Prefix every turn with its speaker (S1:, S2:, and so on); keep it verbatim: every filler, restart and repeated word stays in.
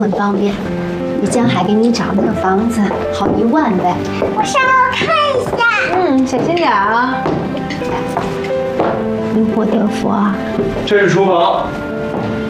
S1: 很方便。你江海给你找那个房子，好一万呗。
S2: 我上楼看一下。
S1: 嗯，小心点啊。因祸得福啊。
S3: 这是厨房。